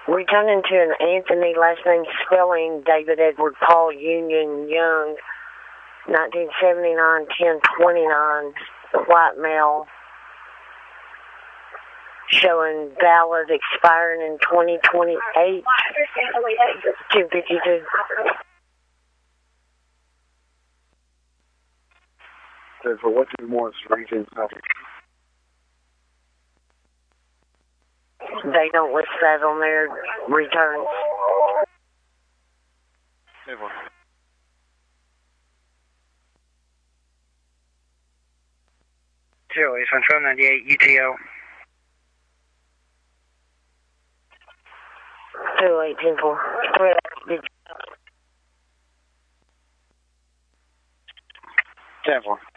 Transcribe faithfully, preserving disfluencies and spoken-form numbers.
Returning to an Anthony, last name spelling, David Edward Paul Union Young, nineteen seventy-nine, ten twenty-nine, white male, showing valid expiring in twenty twenty-eight, two fifty-two. So for what two more regions? They don't list that on their returns. Zero eight Central ninety-eight U T L. Two eight ten four. Ten four.